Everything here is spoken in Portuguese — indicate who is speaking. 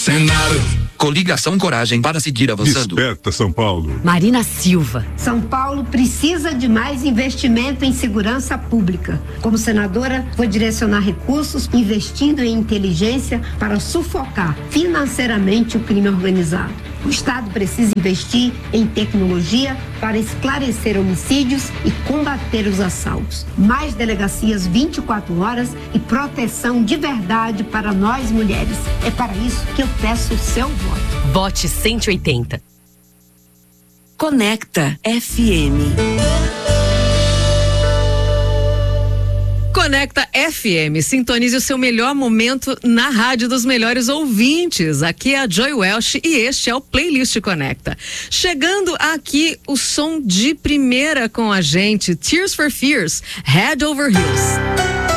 Speaker 1: Senado. Coligação Coragem para seguir avançando.
Speaker 2: Desperta, São Paulo.
Speaker 3: Marina Silva.
Speaker 4: São Paulo precisa de mais investimento em segurança pública. Como senadora, vou direcionar recursos investindo em inteligência para sufocar financeiramente o crime organizado. O Estado precisa investir em tecnologia para esclarecer homicídios e combater os assaltos. Mais delegacias 24 horas e proteção de verdade para nós mulheres. É para isso que eu peço o seu voto.
Speaker 3: Vote 180. Conecta FM. Conecta FM, sintonize o seu melhor momento na rádio dos melhores ouvintes. Aqui é a Joy Welsh e este é o Playlist Conecta. Chegando aqui o som de primeira com a gente, Tears for Fears, Head Over Heels.